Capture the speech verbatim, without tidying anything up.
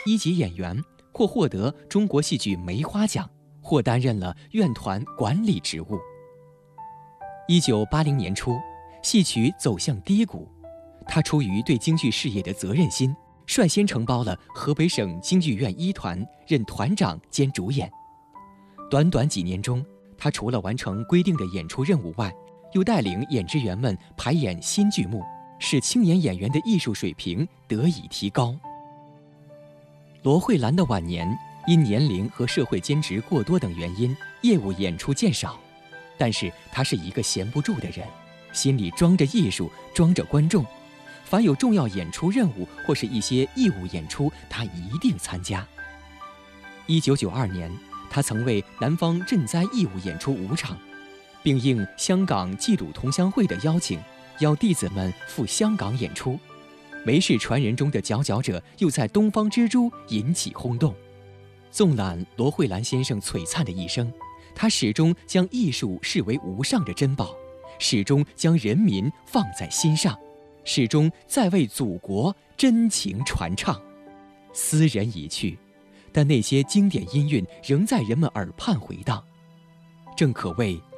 一级演员，或获得中国戏剧梅花奖，或担任了院团管理职务。一九八零年初，戏曲走向低谷，他出于对京剧事业的责任心，率先承包了河北省京剧院一团，任团长兼主演。短短几年中，他除了完成规定的演出任务外，又带领演职员们排演新剧目，使青年演员的艺术水平得以提高。罗慧兰的晚年因年龄和社会兼职过多等原因，业务演出渐少，但是她是一个闲不住的人，心里装着艺术，装着观众，凡有重要演出任务或是一些义务演出，她一定参加。一九九二年，他曾为南方赈灾义务演出五场，并应香港济鲁同乡会的邀请，邀弟子们赴香港演出。梅氏传人中的佼佼者又在东方之珠引起轰动。纵览罗慧兰先生璀璨的一生，他始终将艺术视为无上的珍宝，始终将人民放在心上，始终在为祖国真情传唱。斯人已去，但那些经典音韵仍在人们耳畔回荡，正可谓